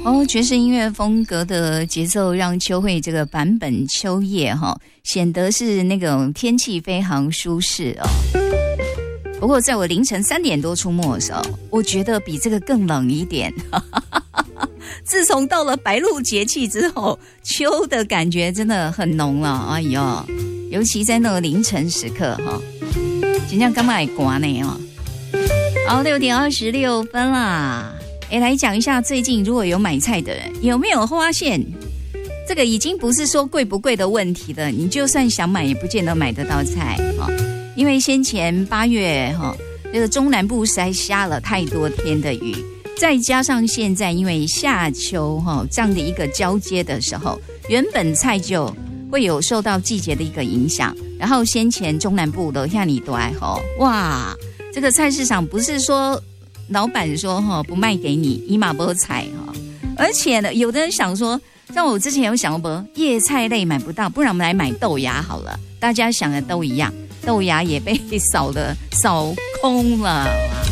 爵士音乐风格的节奏让秋蕙这个版本秋夜显得是那种天气非常舒适哦。不过在我凌晨3点多出没的时候，我觉得比这个更冷一点。自从到了白露节气之后，秋的感觉真的很浓了。哎呦，尤其在那个凌晨时刻真的感觉会寒呢好，6点26分啦。来讲一下最近如果有买菜的人，有没有发现这个已经不是说贵不贵的问题了，你就算想买也不见得买得到菜因为先前8月这个中南部实在下了太多天的雨，再加上现在因为夏秋这样的一个交接的时候，原本菜就会有受到季节的一个影响，然后先前中南部的像你都爱哇，这个菜市场不是说老板说不卖给你一马不菜而且呢，有的人想说，像我之前有想过叶菜类买不到，不然我们来买豆芽好了。大家想的都一样，豆芽也被扫空了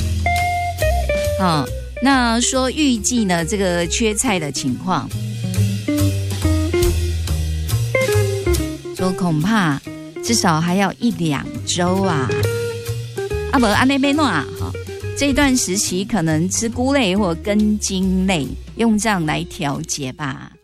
那说预计呢这个缺菜的情况，说恐怕至少还要1-2周啊。不然这样怎这段时期可能吃菇类或根茎类，用这样来调节吧。